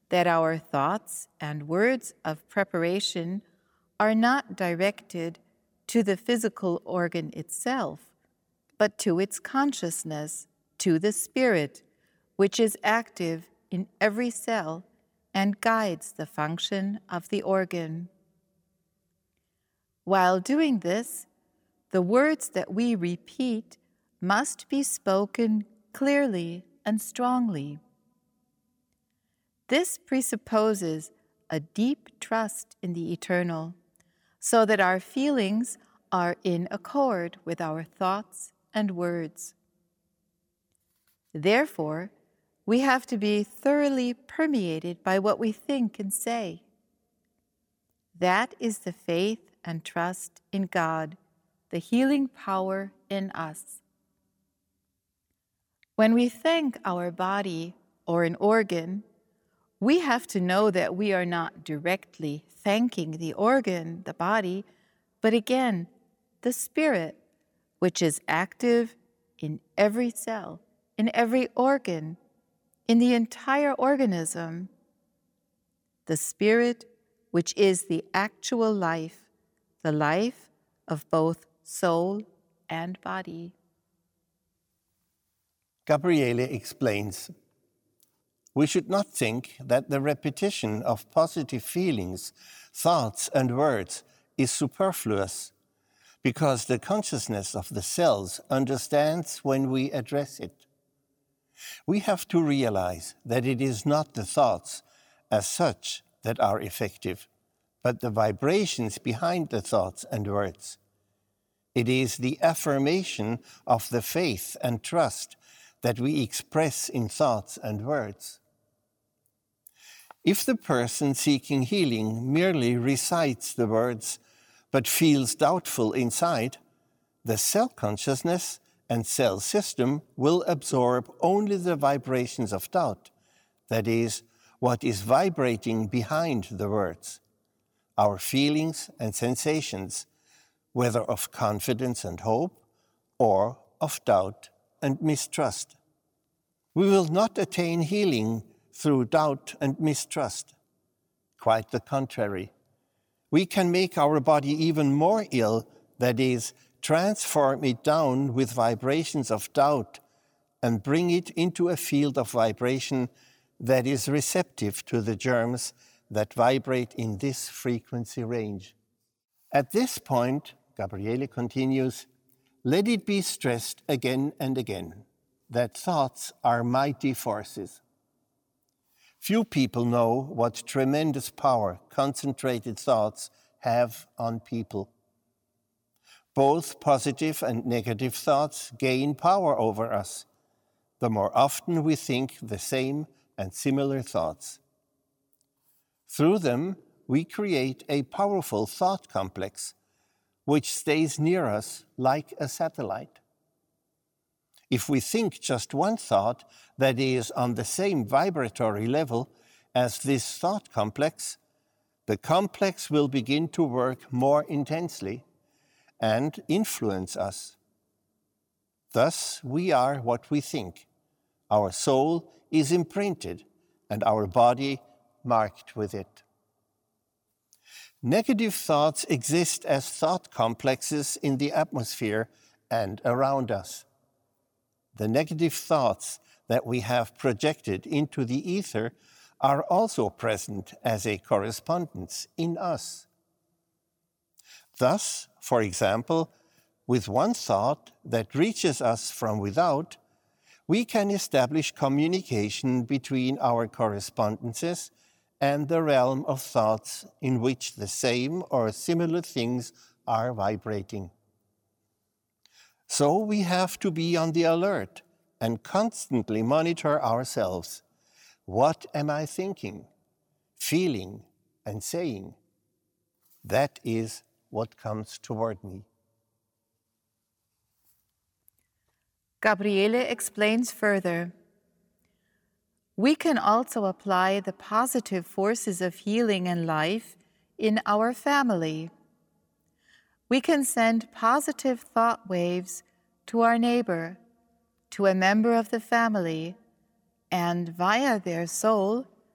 that our thoughts and words of preparation are not directed to the physical organ itself, but to its consciousness, to the spirit, which is active in every cell and guides the function of the organ. While doing this, the words that we repeat must be spoken clearly and strongly. This presupposes a deep trust in the eternal, so that our feelings are in accord with our thoughts and words. Therefore, we have to be thoroughly permeated by what we think and say. That is the faith and trust in God, the healing power in us. When we thank our body or an organ, we have to know that we are not directly thanking the organ, the body, but again, the spirit, which is active in every cell, in every organ, in the entire organism. The spirit, which is the actual life, the life of both soul and body. Gabriele explains, we should not think that the repetition of positive feelings, thoughts, and words is superfluous, because the consciousness of the cells understands when we address it. We have to realize that it is not the thoughts as such that are effective, but the vibrations behind the thoughts and words. It is the affirmation of the faith and trust that we express in thoughts and words. If the person seeking healing merely recites the words but feels doubtful inside, the cell consciousness and cell system will absorb only the vibrations of doubt, that is, what is vibrating behind the words, our feelings and sensations, whether of confidence and hope or of doubt and mistrust. We will not attain healing through doubt and mistrust. Quite the contrary. We can make our body even more ill, that is, transform it down with vibrations of doubt and bring it into a field of vibration that is receptive to the germs that vibrate in this frequency range. At this point, Gabriele continues, let it be stressed again and again that thoughts are mighty forces. Few people know what tremendous power concentrated thoughts have on people. Both positive and negative thoughts gain power over us, the more often we think the same and similar thoughts. Through them, we create a powerful thought complex, which stays near us like a satellite. If we think just one thought that is on the same vibratory level as this thought complex, the complex will begin to work more intensely and influence us. Thus, we are what we think. Our soul is imprinted and our body marked with it. Negative thoughts exist as thought complexes in the atmosphere and around us. The negative thoughts that we have projected into the ether are also present as a correspondence in us. Thus, for example, with one thought that reaches us from without, we can establish communication between our correspondences and the realm of thoughts in which the same or similar things are vibrating. So we have to be on the alert and constantly monitor ourselves. What am I thinking, feeling, and saying? That is what comes toward me. Gabriele explains further. We can also apply the positive forces of healing and life in our family. We can send positive thought waves to our neighbor, to a member of the family, and via their soul,